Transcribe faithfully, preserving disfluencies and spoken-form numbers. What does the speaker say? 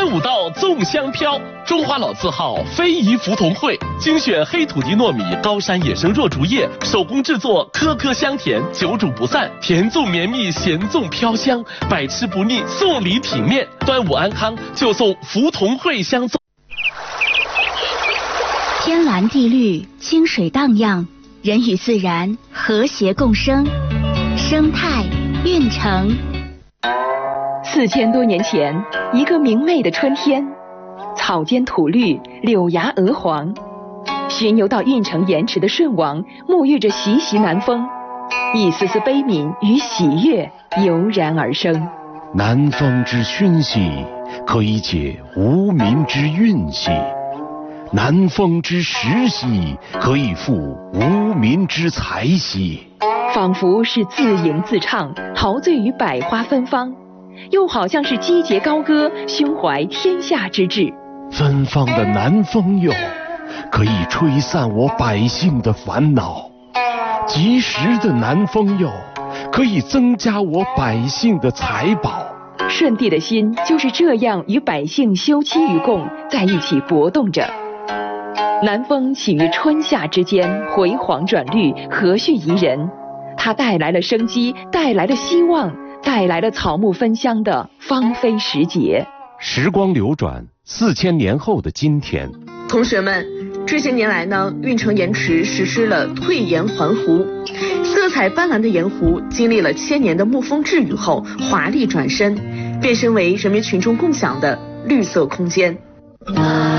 端午到粽香飘，中华老字号非遗福同汇精选黑土地糯米、高山野生若竹叶，手工制作，颗颗香甜，久煮不散，甜粽绵密，咸粽飘香，百吃不腻，送礼体面。端午安康就送福同汇香粽。 天蓝地绿，清水荡漾，人与自然和谐共生，生态运城。 四千多年前，一个明媚的春天，草间吐绿，柳芽鹅黄。巡游到运城盐池的舜王，沐浴着习习南风，一丝丝悲悯与喜悦油然而生。 南风之熏习，可以解无民之运兮；南风之时兮，可以赋无民之才兮。 仿佛是自吟自唱，陶醉于百花芬芳，又好像是击节高歌，胸怀天下之志。 芬芳的南风哟，可以吹散我百姓的烦恼；及时的南风哟，可以增加我百姓的财宝。 舜帝的心就是这样与百姓休戚与共，在一起搏动着。南风起于春夏之间，回黄转绿，和煦宜人。它带来了生机，带来了希望，带来了草木芬香的芳菲时节。 时光流转，四千年后的今天， 同学们，这些年来呢，运城盐池实施了退盐还湖，色彩斑斓的盐湖经历了千年的沐风治雨后，华丽转身，变身为人民群众共享的绿色空间。